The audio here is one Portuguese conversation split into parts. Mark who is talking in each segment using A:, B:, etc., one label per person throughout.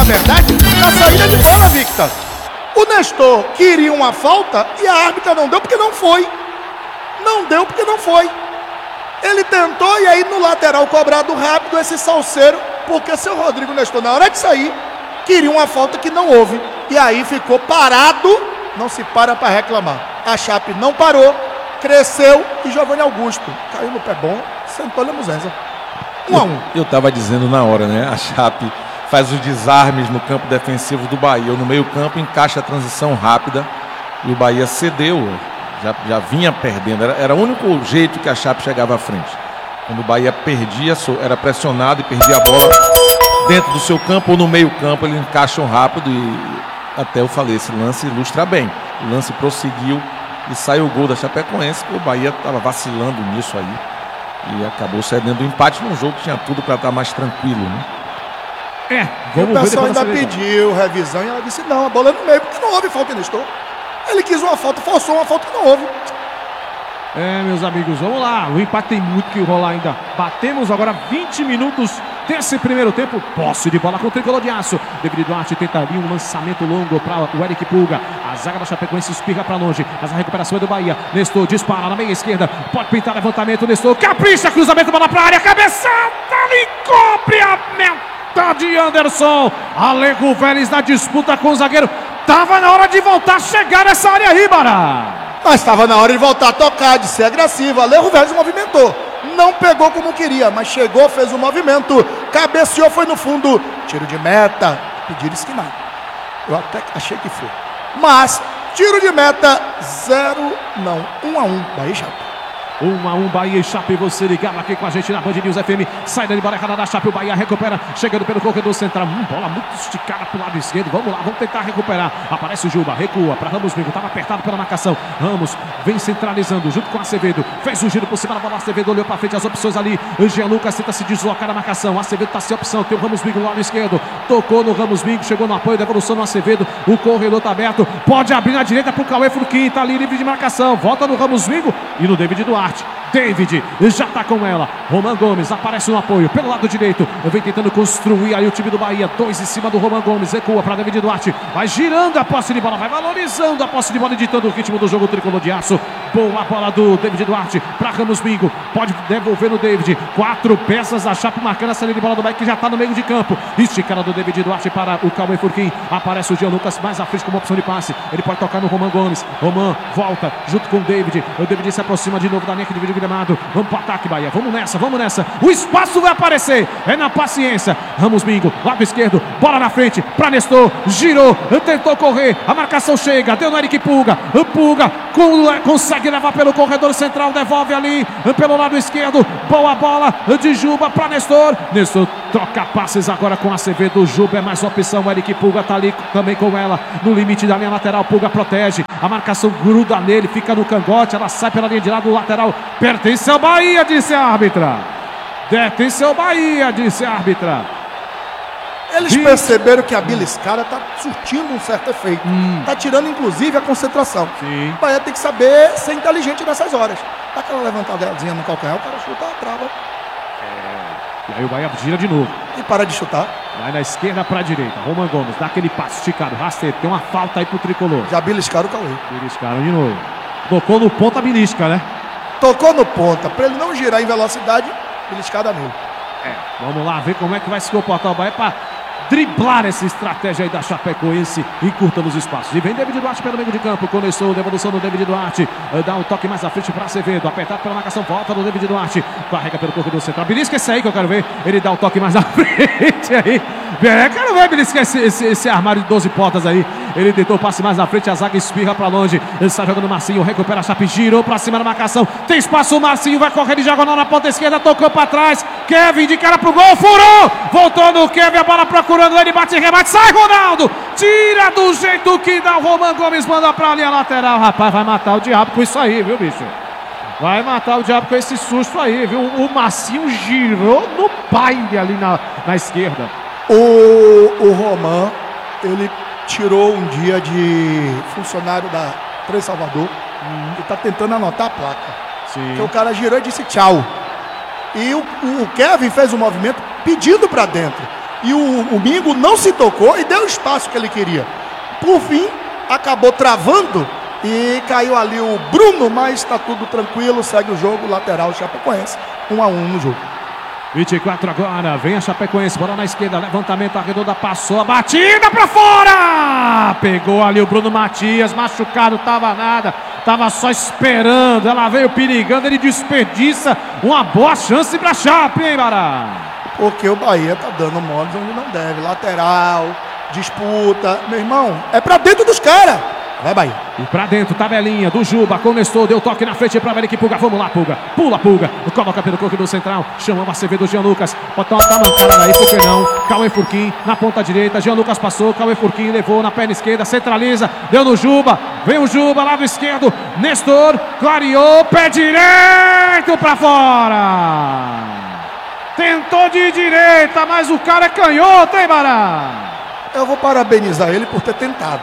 A: verdade, na saída de bola, Victor. O Nestor queria uma falta e a árbitra não deu porque não foi. Não deu porque não foi. Ele tentou e aí no lateral cobrado rápido esse salseiro, porque seu Rodrigo Nestor, na hora de sair, queria uma falta que não houve. E aí ficou parado, não se para reclamar. A Chape não parou, cresceu e Giovanni Augusto caiu no pé bom, sentou-lhe a muzenza. 1-1.
B: Eu estava dizendo na hora, né? A Chape faz os desarmes no campo defensivo do Bahia. No meio campo encaixa a transição rápida e o Bahia cedeu. Já vinha perdendo. Era o único jeito que a Chape chegava à frente. Quando o Bahia perdia, era pressionado e perdia a bola dentro do seu campo ou no meio campo, eles encaixam rápido e até eu falei, esse lance ilustra bem. O lance prosseguiu e saiu o gol da Chapecoense, porque o Bahia estava vacilando nisso aí e acabou cedendo o empate num jogo que tinha tudo para estar mais tranquilo, né?
A: O pessoal ainda pediu revisão e ela disse não, a bola é no meio, porque não houve falta em Nestor. Ele quis uma falta, forçou uma falta que não houve.
C: Meus amigos, vamos lá. O empate tem muito que rolar ainda. Batemos agora 20 minutos desse primeiro tempo. Posse de bola com o tricolor de aço. David Duarte tenta ali um lançamento longo para o Eric Pulga. A zaga da Chapecoense espirra para longe. Mas a recuperação é do Bahia. Nestor dispara na meia esquerda. Pode pintar levantamento. Nestor capricha. Cruzamento, bola para a área. Cabeçada ali. Cobre a meta de Anderson. Alejo Vélez na disputa com o zagueiro. Tava na hora de voltar a chegar nessa área aí, Bará.
A: Mas estava na hora de voltar a tocar, de ser agressivo. Alejo Vélez movimentou. Não pegou como queria, mas chegou, fez o movimento. Cabeceou, foi no fundo. Tiro de meta. Pediram esquinado. Eu até achei que foi. Mas, tiro de meta, 1-1. Bahia e Chape.
C: 1-1, Bahia e Chape, você ligado aqui com a gente na Band News FM. Saída de bola errada da Chape, o Bahia recupera, chegando pelo corredor central. Bola muito esticada pro lado esquerdo. Vamos lá, vamos tentar recuperar. Aparece o Juba, recua para Ramos Mingo. Estava apertado pela marcação. Ramos vem centralizando junto com Acevedo. Fez um giro por cima da bola. Acevedo olhou para frente, as opções ali. Jean Lucas tenta se deslocar na marcação. Acevedo está sem opção. Tem o Ramos Mingo no lado esquerdo. Tocou no Ramos Mingo, chegou no apoio, devolução no Acevedo. O corredor está aberto. Pode abrir na direita pro Cauê Furquim. Está ali livre de marcação. Volta no Ramos Mingo e no David Duarte. David já está com ela. Roman Gomes aparece no apoio pelo lado direito. Vem tentando construir aí o time do Bahia. 2 em cima do Roman Gomes. Recua para David Duarte. Vai girando a posse de bola. Vai valorizando a posse de bola e ditando o ritmo do jogo tricolor de aço. Boa bola do David Duarte para Ramos Mingo. Pode devolver no David. 4 peças da Chape marcando a saída de bola do Bahia que já está no meio de campo. Esticada do David Duarte para o Cauê Furquim. Aparece o Jean Lucas mais à frente como opção de passe. Ele pode tocar no Roman Gomes. Roman volta junto com o David. O David se aproxima de novo da linha que divide o gramado. Vamos para o ataque, Bahia. Vamos nessa, vamos nessa. O espaço vai aparecer. É na paciência. Ramos Mingo, lado esquerdo. Bola na frente para Nestor. Girou, tentou correr. A marcação chega. Deu no Eric Pulga. Pulga consegue levar pelo corredor central. Devolve ali pelo lado esquerdo. Boa bola de Juba para Nestor. Nestor troca passes agora com Acevedo. O Juba é mais opção. O Eric Pulga está ali também com ela. No limite da linha lateral. Pulga protege. A marcação gruda nele. Fica no cangote. Ela sai pela linha de lado. O lateral pertence ao Bahia, disse a árbitra. Pertence ao Bahia, disse a árbitra.
A: Eles perceberam que a beliscada está surtindo um certo efeito. Está tirando, inclusive, a concentração.
C: Sim.
A: O Bahia tem que saber ser inteligente nessas horas. Dá aquela levantadazinha no calcanhar, o cara chuta, trava.
C: E aí o Bahia gira de novo.
A: E para de chutar.
C: Vai da esquerda para a direita. Roman Gomes dá aquele passo esticado, rasteiro. Tem uma falta aí pro tricolor.
A: Já beliscaram o Cauê.
C: Beliscaram de novo. Tocou no ponto a belisca, né?
A: Tocou no ponta. Para ele não girar em velocidade, beliscada nele.
C: Vamos lá ver como é que vai se comportar o Bahia para driblar essa estratégia aí da Chapecoense, encurtando os espaços. E vem David Duarte pelo meio de campo, começou a devolução do David Duarte, dá um toque mais à frente para Acevedo, apertado pela marcação, volta do David Duarte, carrega pelo corredor central. Belisca esse aí que eu quero ver, ele dá um toque mais à frente aí. Quero ver, Belisca, esse armário de 12 portas aí. Ele tentou o passe mais na frente, a zaga espirra para longe. Ele está jogando o Marcinho, recupera a Chape, girou para cima da marcação. Tem espaço, o Marcinho vai correr de diagonal na ponta esquerda, tocou para trás. Kevin de cara pro gol, furou! Voltou no Kevin, a bola procurando ele, bate e remate, sai Ronaldo! Tira do jeito que dá, o Roman Gomes manda pra linha lateral. Rapaz, vai matar o diabo com isso aí, viu, bicho? Vai matar o diabo com esse susto aí, viu? O Marcinho girou no baile ali na esquerda.
A: O Roman, ele tirou um dia de funcionário da Três Salvador e tá tentando anotar a placa.
C: Sim.
A: Porque o cara girou e disse tchau. E o Kevin fez um movimento pedindo para dentro. E o Mingo não se tocou e deu o espaço que ele queria. Por fim, acabou travando e caiu ali o Bruno, mas está tudo tranquilo, segue o jogo, lateral Chapecoense, 1-1 no jogo.
C: 24 agora, vem a Chapecoense, bola na esquerda, levantamento, arredonda, passou, a batida pra fora! Pegou ali o Bruno Matias, machucado, tava nada, tava só esperando, ela veio perigando, ele desperdiça uma boa chance pra Chape, hein, Bará?
A: Porque o Bahia tá dando moles onde não deve, lateral, disputa, meu irmão, é pra dentro dos caras. Vai, Bahia.
C: E pra dentro, tabelinha do Juba, começou, deu toque na frente pra Eric Pulga, vamos lá, Pulga, pula, Pulga, coloca pelo corredor central, chamamos a CV do Jean Lucas, botou uma mancada aí, por que não? Cauê Furquim, na ponta direita, Jean Lucas passou, Cauê Furquim levou na perna esquerda, centraliza, deu no Juba, vem o Juba, lado esquerdo, Nestor, clareou, pé direito pra fora, tentou de direita, mas o cara é canhoto, hein, Bará?
A: Eu vou parabenizar ele por ter tentado.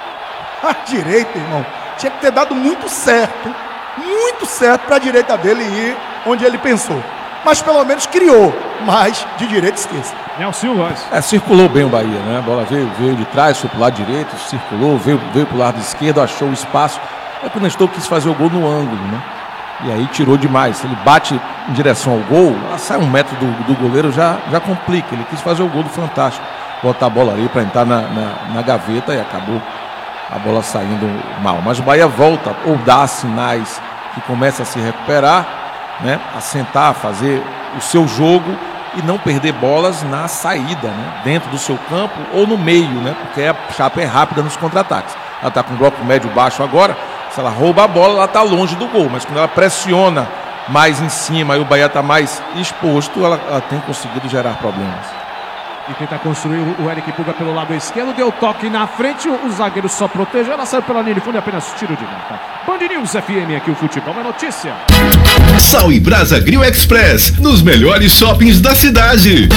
A: A direita, irmão, tinha que ter dado muito certo para a direita dele ir onde ele pensou. Mas pelo menos criou, mas de direita esqueça.
C: Nelson Silvas.
B: Circulou bem o Bahia, né? A bola veio de trás, foi pro lado direito, circulou, veio pro lado esquerdo, achou o espaço. É que o Nestor quis fazer o gol no ângulo, né? E aí tirou demais. Se ele bate em direção ao gol, sai 1 metro do goleiro, já complica. Ele quis fazer o gol do Fantástico, botar a bola ali para entrar na gaveta e acabou a bola saindo mal. Mas o Bahia volta, ou dá sinais que começa a se recuperar, né? A sentar, a fazer o seu jogo e não perder bolas na saída, né? Dentro do seu campo ou no meio, né? Porque a Chape é rápida nos contra-ataques. Ela está com um bloco médio-baixo agora. Se ela rouba a bola, ela está longe do gol. Mas quando ela pressiona mais em cima e o Bahia está mais exposto, ela tem conseguido gerar problemas.
C: E tenta construir o Eric Pulga pelo lado esquerdo, deu toque na frente, o zagueiro só protegeu, ela saiu pela linha de fundo e apenas tiro de meta. Band News FM, aqui o futebol é notícia.
D: Sal e Brasa Grill Express, nos melhores shoppings da cidade.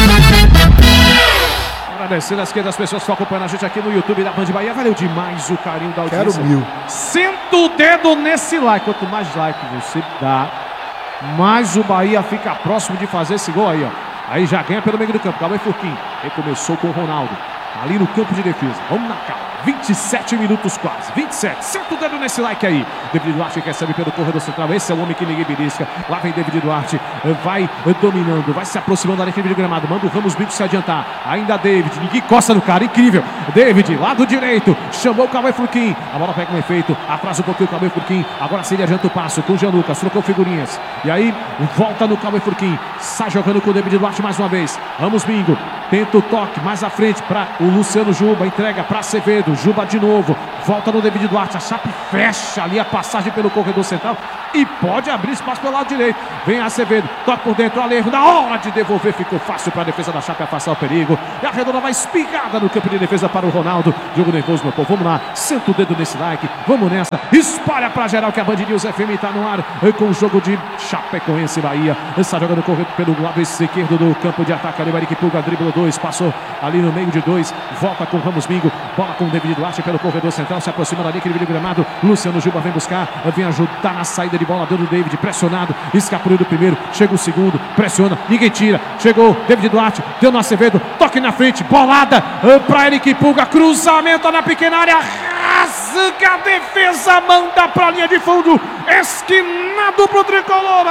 C: Agradecendo as pessoas que estão acompanhando a gente aqui no YouTube da Band Bahia, valeu demais o carinho da audiência.
A: Quero 1000.
C: Senta o dedo nesse like, quanto mais like você dá, mais o Bahia fica próximo de fazer esse gol aí, ó. Aí já ganha pelo meio do campo, Cauê Furquim, recomeçou com o Ronaldo, ali no campo de defesa, vamos na calma, 27 minutos quase, 27, senta o dedo nesse like aí, David Duarte recebe pelo corredor central, esse é o homem que ninguém belisca, lá vem David Duarte, vai dominando, vai se aproximando da linha de gramado, manda o Ramos Brito se adiantar, ainda David, ninguém costa no cara, incrível, David, lado direito, chamou o Cauê Furquim, a bola pega um efeito, atrasa um pouquinho o Cauê Furquim, agora sim ele adianta o passo com o Jean Lucas, trocou figurinhas, e aí volta no Cauê Furquim, sai jogando com o David Duarte mais uma vez, Ramos Bingo, tenta o toque mais à frente para o Luciano Juba, entrega para Acevedo, Juba de novo, volta no David Duarte, a Chape fecha ali a passagem pelo corredor central e pode abrir espaço pelo lado direito, vem Acevedo, toca por dentro, Alejo, na hora de devolver ficou fácil para a defesa da Chape afastar o perigo, e a redonda vai espigada no campo de defesa para o Ronaldo, jogo nervoso meu povo, vamos lá, senta o dedo nesse like, vamos nessa, espalha para geral que a Band News FM está no ar, com o jogo de Chapecoense Bahia, está jogando pelo lado esquerdo do campo de ataque, ali o Eric Pulga, driblou 2, passou ali no meio de 2, volta com o Ramos Bingo, bola com o David Duarte pelo corredor central, se aproxima da linha de gramado, Luciano Juba vem buscar, vem ajudar na saída de bola, deu do David, pressionado, escapou do primeiro, chega o segundo, pressiona, ninguém tira, chegou David Duarte, deu no Acevedo, toque na frente, bolada para Eric Pulga, cruzamento na pequena área, rasga a defesa, manda para a linha de fundo, esquinado pro tricolor,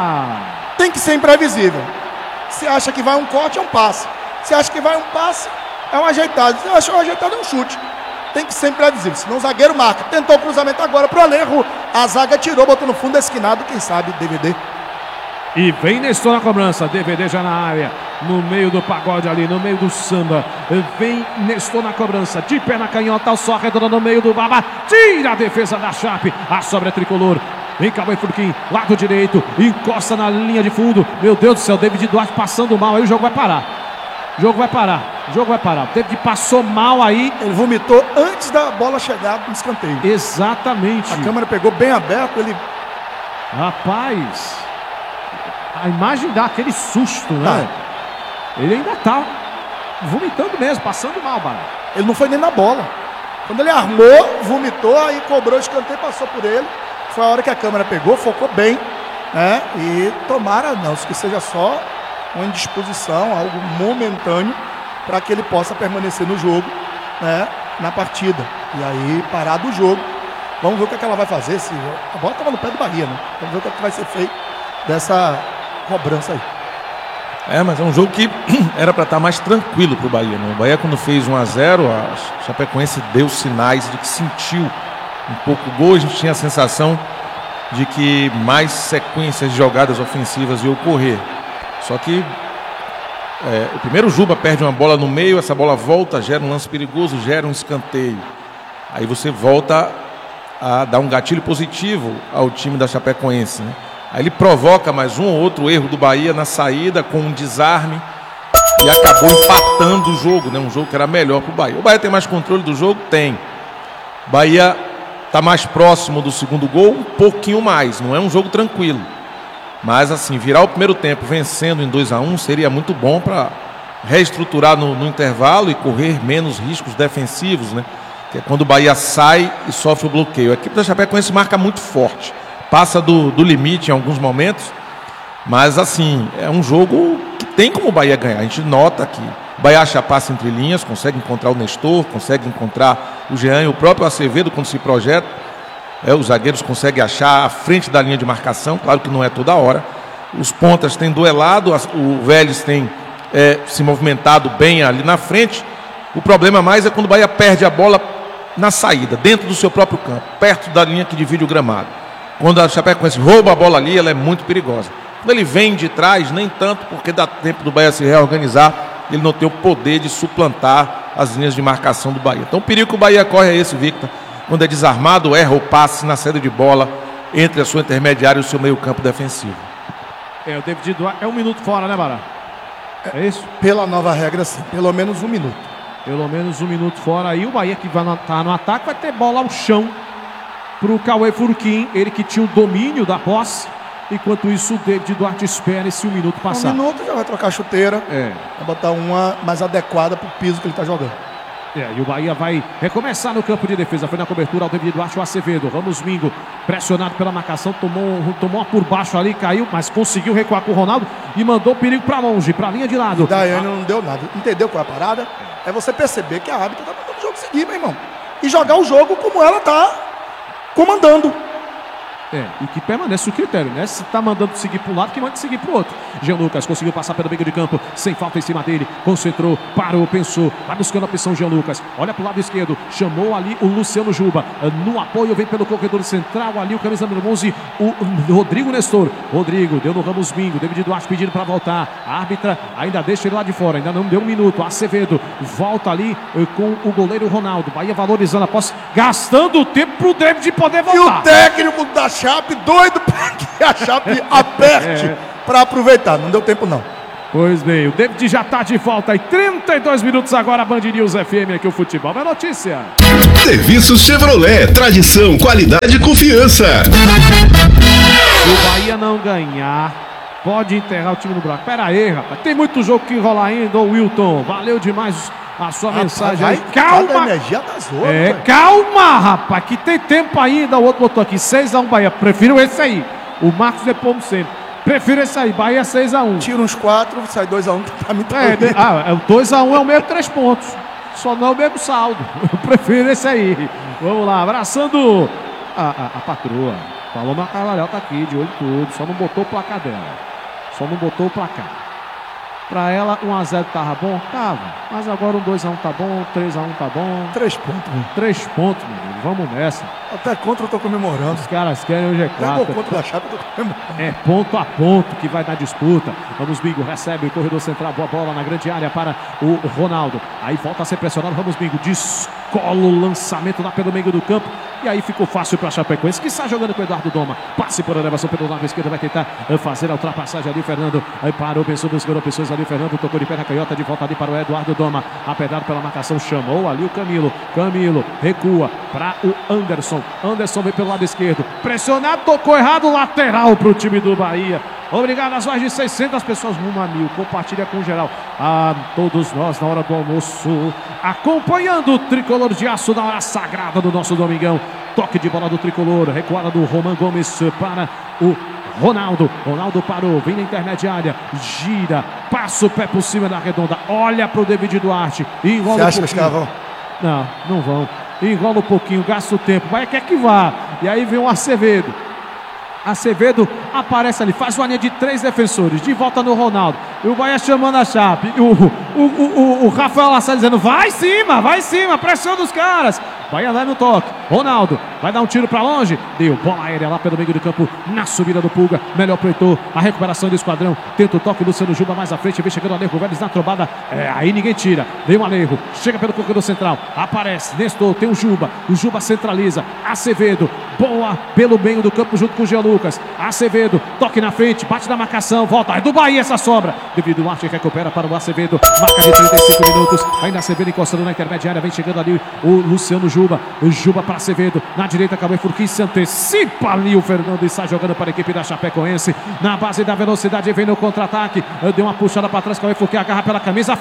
A: Tem que ser imprevisível. Se acha que vai um corte, é um passe. Se acha que vai um passe, é um ajeitado. Se acha um ajeitado, é um chute. Tem que ser imprevisível, senão o zagueiro marca. Tentou o cruzamento agora pro Alejo. A zaga tirou, botou no fundo esquinado. Quem sabe, DVD.
C: E vem Nestor na cobrança, DVD já na área, no meio do pagode ali, no meio do samba. Vem Nestor na cobrança, de pé na canhota, só arredonda no meio do baba. Tira a defesa da Chape, a sobra é tricolor. Vem Cauê Furquim, lado direito, encosta na linha de fundo. Meu Deus do céu, David Duarte passando mal, aí o jogo vai parar. O jogo vai parar. O David passou mal aí.
A: Ele vomitou antes da bola chegar no escanteio.
C: Exatamente.
A: A câmera pegou bem aberto, ele...
C: Rapaz, a imagem dá aquele susto, né? Ele ainda tá vomitando mesmo, passando mal, Barão.
A: Ele não foi nem na bola. Quando ele armou, vomitou, aí cobrou o escanteio, passou por ele. Foi a hora que a câmera pegou, focou bem, né? E tomara, não, que seja só uma indisposição, algo momentâneo, para que ele possa permanecer no jogo, né, na partida. E aí, parado o jogo, vamos ver o que, é que ela vai fazer. Se a bola estava no pé do Bahia, né? Vamos ver o que, é que vai ser feito dessa cobrança aí.
B: Mas é um jogo que era para estar mais tranquilo para o Bahia, né? O Bahia, quando fez 1-0, a Chapecoense deu sinais de que sentiu um pouco o gol. A gente tinha a sensação de que mais sequências de jogadas ofensivas iam ocorrer. Só que o primeiro Juba perde uma bola no meio, essa bola volta, gera um lance perigoso, gera um escanteio. Aí você volta a dar um gatilho positivo ao time da Chapecoense, né? Aí ele provoca mais um ou outro erro do Bahia na saída com um desarme e acabou empatando o jogo, né? Um jogo que era melhor para o Bahia. O Bahia tem mais controle do jogo? Tem. O Bahia está mais próximo do segundo gol, um pouquinho mais. Não é um jogo tranquilo. Mas assim, virar o primeiro tempo vencendo em 2-1 seria muito bom para reestruturar no intervalo e correr menos riscos defensivos, né? Que é quando o Bahia sai e sofre o bloqueio. A equipe da Chapecoense marca muito forte. Passa do limite em alguns momentos, mas assim, é um jogo que tem como o Bahia ganhar. A gente nota que o Bahia acha passe entre linhas, consegue encontrar o Nestor, consegue encontrar o Jean e o próprio Acevedo quando se projeta. Os zagueiros conseguem achar à frente da linha de marcação, claro que não é toda hora. Os pontas têm duelado, o Vélez tem se movimentado bem ali na frente. O problema mais é quando o Bahia perde a bola na saída, dentro do seu próprio campo, perto da linha que divide o gramado. Quando a Chapecoense rouba a bola ali, ela é muito perigosa. Quando ele vem de trás, nem tanto, porque dá tempo do Bahia se reorganizar, ele não tem o poder de suplantar as linhas de marcação do Bahia. Então o perigo que o Bahia corre é esse, Victor. Quando é desarmado, erra o passe na saída de bola entre a sua intermediária e o seu meio campo defensivo.
C: O David Duarte é 1 minuto fora, né, Bará? É isso?
A: Pela nova regra, sim. Pelo menos 1 minuto.
C: Pelo menos 1 minuto fora. Aí o Bahia que vai estar no ataque vai ter bola ao chão para o Cauê Furquim, ele que tinha o domínio da posse. Enquanto isso, o David Duarte espera esse 1 minuto passar.
A: 1 minuto, já vai trocar a chuteira. Vai botar uma mais adequada para o piso que ele está jogando.
C: E o Bahia vai recomeçar no campo de defesa. Foi na cobertura ao David Duarte, o Acevedo. Ramos Mingo, pressionado pela marcação, tomou uma por baixo ali, caiu, mas conseguiu recuar com o Ronaldo e mandou o perigo para longe, para a linha de lado.
A: O Daiane não deu nada. Entendeu qual é a parada? É você perceber que a árbitra está mandando o jogo seguir, meu irmão. E jogar o jogo como ela está comandando.
C: E que permanece o critério, né? Se tá mandando seguir para um lado, que manda seguir para o outro. Jean Lucas conseguiu passar pelo meio de campo, sem falta em cima dele, concentrou, parou, pensou, vai buscando a opção Jean Lucas, olha para o lado esquerdo, chamou ali o Luciano Juba, no apoio vem pelo corredor central, ali o camisa número 11, o Rodrigo Nestor. Rodrigo deu no Ramos Mingo, David Duarte pedindo para voltar, a árbitra ainda deixa ele lá de fora, ainda não deu 1 minuto, Acevedo volta ali com o goleiro Ronaldo, Bahia valorizando a posse, gastando o tempo pro David poder voltar.
A: E o técnico da Chape doido para que a Chape aperte para aproveitar. Não deu tempo, não.
C: Pois bem, o David já está de volta. E 32 minutos agora, Band News FM, aqui o futebol. É notícia.
D: Serviço Chevrolet, tradição, qualidade e confiança.
C: Se o Bahia não ganhar, pode enterrar o time no buraco. Pera aí, rapaz. Tem muito jogo que rolar ainda, ô Wilton. Valeu demais a sua mensagem aí. Calma. Calma, rapaz, que tem tempo ainda. O outro botou aqui, 6-1 Bahia. Prefiro esse aí. O Marcos Depomo sempre. Prefiro esse aí, Bahia 6-1.
A: Tira uns 4, sai 2-1. Tá muito
C: o 2-1 é o mesmo 3 pontos. Só não é o mesmo saldo. Eu prefiro esse aí. Vamos lá, abraçando a patroa. Paloma Carvalhal tá aqui, de olho tudo. Só não botou o placar dela. Só não botou o placar. Pra ela, 1-0 tava bom? Tava. Mas agora um 2-1 tá bom, 3-1 tá bom.
A: 3 pontos, meu.
C: 3 pontos, meu amigo. Vamos nessa.
A: Até contra eu tô comemorando.
C: Os caras querem hoje é 4.
A: Até contra da Chape eu tô comemorando.
C: É ponto a ponto que vai dar disputa. Ramos Bingo recebe o corredor central, boa bola na grande área para o Ronaldo. Aí volta a ser pressionado, Ramos Bingo descola o lançamento lá pelo meio do campo. E aí ficou fácil para a Chapecoense, que está jogando com o Eduardo Doma. Passe por elevação pelo lado esquerdo, vai tentar fazer a ultrapassagem ali, Fernando. Aí parou, pensou, buscou opções ali, Fernando tocou de pé na canhota, de volta ali para o Eduardo Doma. Apedrado pela marcação, chamou ali o Camilo. Camilo recua para o Anderson. Anderson vem pelo lado esquerdo, pressionado, tocou errado, lateral para o time do Bahia. Obrigado às mais de 600 pessoas rumo a 1000. Compartilha com geral. A todos nós na hora do almoço, acompanhando o Tricolor de Aço na hora sagrada do nosso domingão. Toque de bola do Tricolor, recuada do Roman Gomes para o Ronaldo parou, vem na intermediária, gira, passa o pé por cima da redonda, olha pro David Duarte, enrola.
A: Você acha que os caras vão?
C: Não vão. Enrola um pouquinho, gasta o tempo, vai quer que vá. E aí vem o Acevedo. Acevedo aparece ali, faz uma linha de 3 defensores, de volta no Ronaldo. E o Bahia chamando a Chape. O Rafael Lassar dizendo: vai cima, pressiona os caras. Bahia vai no toque. Ronaldo vai dar um tiro pra longe. Deu bola aérea lá pelo meio do campo, na subida do Pulga. Melhor pro Heitor. A recuperação do esquadrão. Tenta o toque, Luciano Juba mais à frente. Vem chegando o Alejo Vélez na trombada. Aí ninguém tira. Vem o Alejo. Chega pelo corredor central. Aparece. Nestor. Tem o Juba. O Juba centraliza. Acevedo. Boa pelo meio do campo junto com o Jean Lucas. Acevedo. Toque na frente. Bate na marcação. Volta. É do Bahia essa sobra. Devido Duarte recupera para o Acevedo. Marca de 35 minutos. Ainda Acevedo encostando na intermediária. Vem chegando ali o Luciano Juba. O Juba para Acevedo. Na direita, Cauê Furquim se antecipa ali o Fernando e sai jogando para a equipe da Chapecoense. Na base da velocidade, vem no contra-ataque. Deu uma puxada para trás, Cauê Furquim agarra pela camisa.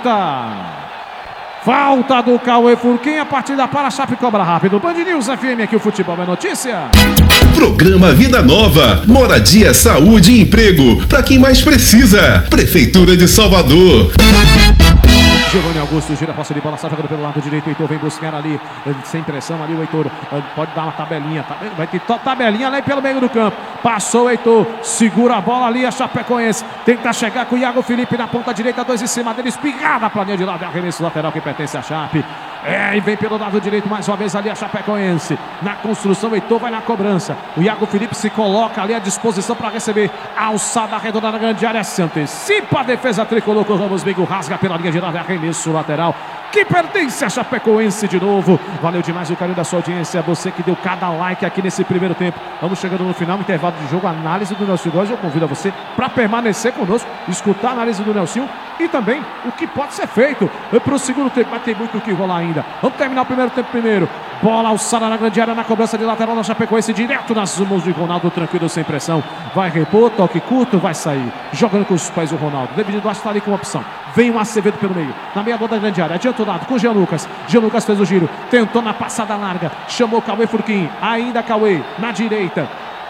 C: Falta do Cauê Furquim. A partida para a Chape, cobra rápido. Band News FM, aqui o futebol é notícia.
D: Programa Vida Nova. Moradia, saúde e emprego para quem mais precisa. Prefeitura de Salvador.
C: Giovanni Augusto gira a posse de bola, está jogando pelo lado direito. O Heitor vem buscar ali, sem pressão ali. O Heitor pode dar uma tabelinha, vai ter tabelinha ali pelo meio do campo. Passou o Heitor, segura a bola ali. A Chapecoense tenta chegar com o Iago Felipe na ponta direita, 2 em cima dele, espigada para a linha de lado. Arremesso lateral que pertence à Chape. E vem pelo lado direito mais uma vez ali a Chapecoense. Na construção, o Heitor vai na cobrança. O Iago Felipe se coloca ali à disposição para receber. Alçada redonda na grande área, se antecipa a defesa tricolor com o Ramos Bingo, rasga pela linha de lado, arremesso lateral que pertence a Chapecoense de novo. Valeu demais o carinho da sua audiência, você que deu cada like aqui nesse primeiro tempo. Vamos chegando no final, intervalo de jogo, análise do Nelson Góes. Eu convido a você para permanecer conosco, escutar a análise do Nelson e também o que pode ser feito para o segundo tempo, mas tem muito o que rolar ainda. Vamos terminar o primeiro tempo primeiro. Bola alçada na grande área, na cobrança de lateral da Chapecoense, direto nas mãos de Ronaldo, tranquilo, sem pressão. Vai repor, toque curto, vai sair. Jogando com os pés o Ronaldo. David Duarte está ali com uma opção. Vem um Acevedo pelo meio, na meia bola da grande área, adianta o lado com o Jean Lucas. Jean Lucas fez o giro, tentou na passada larga, chamou Cauê Furquim, ainda Cauê, na direita.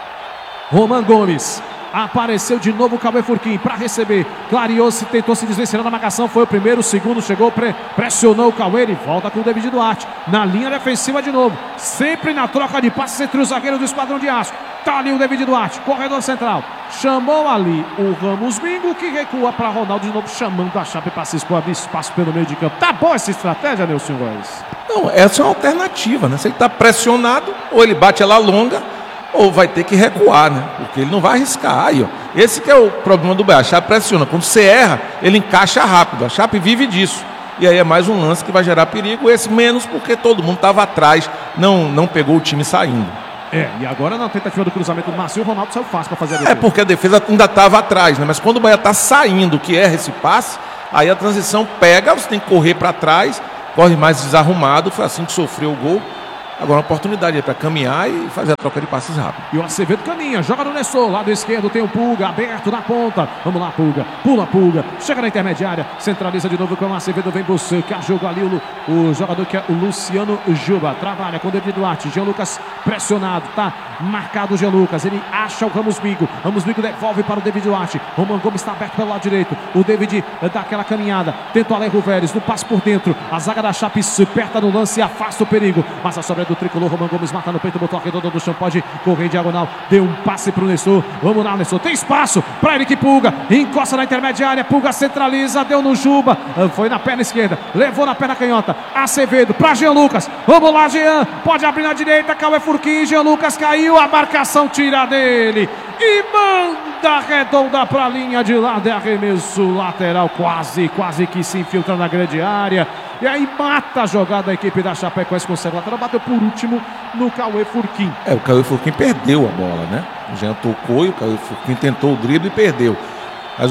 C: Roman Gomes. Apareceu de novo o Cauê Furquim para receber. Clareou-se, tentou se desvencilhar da marcação. Foi o primeiro, o segundo chegou, pressionou o Cauê. Ele volta com o David Duarte na linha defensiva de novo. Sempre na troca de passes entre os zagueiros do Esquadrão de Aço. Tá ali o David Duarte, corredor central. Chamou ali o Ramos Bingo, que recua para Ronaldo de novo, chamando a Chape para se expor, abrir espaço pelo meio de campo. Tá boa essa estratégia, Nelson Góes?
B: Não, essa é uma alternativa, né? Se ele está pressionado, ou ele bate ela longa, ou vai ter que recuar, né? Porque ele não vai arriscar. Aí, ó, esse que é o problema do Bahia. A Chape pressiona. Quando você erra, ele encaixa rápido. A Chape vive disso. E aí é mais um lance que vai gerar perigo. Esse menos porque todo mundo estava atrás, não pegou o time saindo.
C: E agora na tentativa do cruzamento do Márcio, o Ronaldo saiu fácil para fazer a defesa.
B: É porque a defesa ainda estava atrás, né? Mas quando o Bahia está saindo, que erra esse passe, aí a transição pega, você tem que correr para trás, corre mais desarrumado. Foi assim que sofreu o gol. Agora uma oportunidade para caminhar e fazer a troca de passes rápido.
C: E o Acevedo caminha, joga no Nestor, lado esquerdo tem o Pulga, aberto na ponta. Vamos lá, Pulga, pula Pulga, chega na intermediária, centraliza de novo com o Acevedo, vem buscar jogo ali o jogador que é o Luciano Juba. Trabalha com o David Duarte, Jean Lucas pressionado, tá marcado o Jean Lucas, ele acha o Ramos Bingo devolve para o David Duarte. Roman Gomes está aberto pelo lado direito, o David dá aquela caminhada, tenta o Alejo Vélez, no passe por dentro, a zaga da Chape se aperta no lance e afasta o perigo, mas a sobra do tricolor, Roman Gomes mata no peito, botou a redonda do chão, pode correr em diagonal, deu um passe pro Nestor, vamos lá Nestor, tem espaço para Eric Pulga, encosta na intermediária, Pulga centraliza, deu no Juba, foi na perna esquerda, levou na perna canhota, Acevedo para Jean Lucas, vamos lá Jean, pode abrir na direita, Cauê Furquim, Jean Lucas caiu, a marcação tira dele e manda redonda para a linha de lado, é arremesso lateral, quase que se infiltra na grande área. E aí mata a jogada da equipe da Chapecoense, consegue o lateral, bateu por último no Cauê Furquim.
B: O Cauê Furquim perdeu a bola, né? O Jean tocou e o Cauê Furquim tentou o drible e perdeu. Mas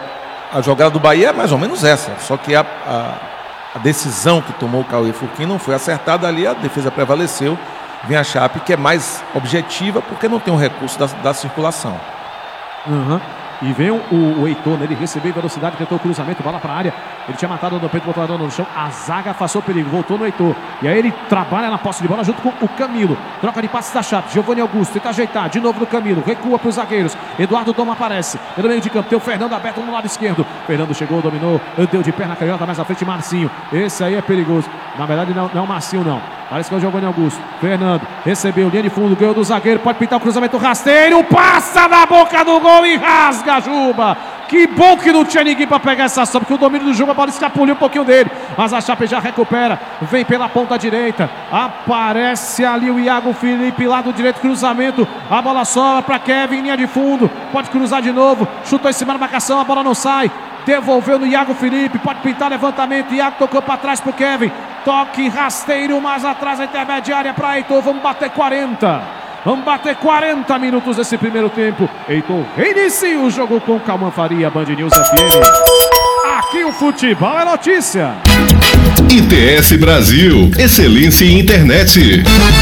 B: a jogada do Bahia é mais ou menos essa, só que a decisão que tomou o Cauê Furquim não foi acertada ali, a defesa prevaleceu. Vem a Chape, que é mais objetiva, porque não tem um recurso da circulação.
C: E vem o Heitor, né? Ele recebeu em velocidade, tentou o cruzamento, bola para a área. Ele tinha matado o Pedro, botou a bola no chão. A zaga afastou o perigo, voltou no Heitor. E aí ele trabalha na posse de bola junto com o Camilo. Troca de passes da Chape. Giovanni Augusto tenta ajeitar, de novo no Camilo. Recua para os zagueiros. Eduardo Dom aparece. Pelo meio de campo tem o Fernando aberto no lado esquerdo. Fernando chegou, dominou, deu de perna canhota mais à frente, Marcinho. Esse aí é perigoso. Na verdade não é o Marcinho não. Parece que é o Giovanni Augusto. Fernando recebeu, linha de fundo, ganhou do zagueiro. Pode pintar o cruzamento rasteiro. Passa na boca do gol e rasga, Juba. Que bom que não tinha ninguém para pegar essa sobra, porque o domínio do Juba, a bola escapuliu um pouquinho dele. Mas a Chape já recupera. Vem pela ponta direita. Aparece ali o Iago Felipe, lado direito, cruzamento. A bola sobra para Kevin, linha de fundo. Pode cruzar de novo. Chutou em cima da marcação, a bola não sai. Devolveu no Iago Felipe, pode pintar levantamento. Iago tocou para trás pro Kevin. Toque rasteiro, mais atrás a intermediária para Heitor. Vamos bater 40. Vamos bater 40 minutos desse primeiro tempo. Heitor reinicia o jogo com Calman Faria, Band News FM. Aqui o futebol é notícia.
D: ITS Brasil, excelência em internet.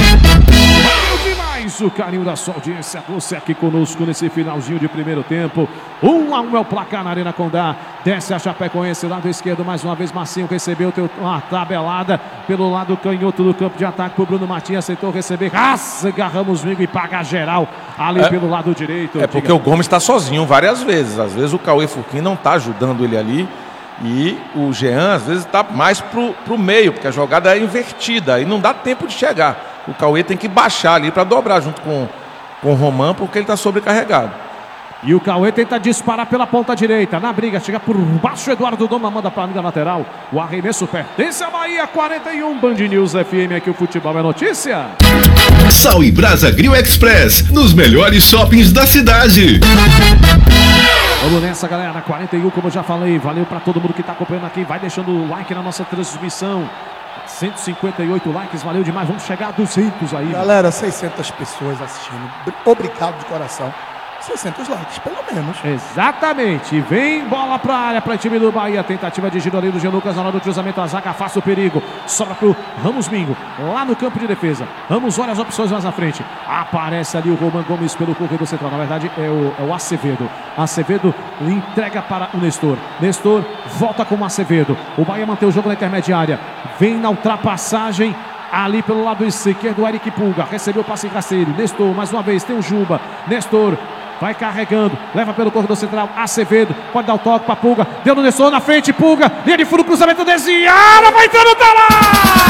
C: O carinho da sua audiência, você aqui conosco nesse finalzinho de primeiro tempo. 1-1 é o placar na Arena Condá. Desce a Chapecoense, lado esquerdo, mais uma vez Marcinho recebeu uma tabelada pelo lado canhoto do campo de ataque pro Bruno Martins, aceitou receber, rasga Ramos Mingo e paga geral ali pelo lado direito.
B: É porque o Gomes está sozinho várias vezes. Às vezes o Cauê Furquim não está ajudando ele ali. E o Jean, às vezes, está mais pro meio, porque a jogada é invertida e não dá tempo de chegar. O Cauê tem que baixar ali para dobrar junto com o Roman, porque ele está sobrecarregado.
C: E o Cauê tenta disparar pela ponta direita. Na briga, chega por baixo. Eduardo Doma manda para a linha lateral. O arremesso pertence à Bahia. 41, Band News FM. Aqui o futebol é notícia.
D: Sal e Brasa Grill Express, nos melhores shoppings da cidade.
C: Vamos nessa, galera. 41, como eu já falei. Valeu para todo mundo que está acompanhando aqui. Vai deixando o like na nossa transmissão. 158 likes, valeu demais. Vamos chegar a 200 aí.
A: Galera, 600 pessoas assistindo. Obrigado de coração. 600 likes, pelo menos.
C: Exatamente. Vem bola para a área para o time do Bahia. Tentativa de giro ali do Jean Lucas na hora do cruzamento. A zaga afasta o perigo. Sobra para o Ramos Mingo, lá no campo de defesa. Ramos olha as opções mais à frente. Aparece ali o Roman Gomes pelo corredor central. Na verdade, é o Acevedo. Acevedo entrega para o Nestor. Nestor volta com o Acevedo. O Bahia mantém o jogo na intermediária. Vem na ultrapassagem. Ali pelo lado esquerdo, o Eric Pulga. Recebeu o passe rasteiro. Nestor, mais uma vez, tem o Juba. Nestor vai carregando, leva pelo corredor central, Acevedo, pode dar o toque para Pulga, deu no Nestor na frente, Pulga, linha de fundo, cruzamento desviado, vai entrando, tá lá!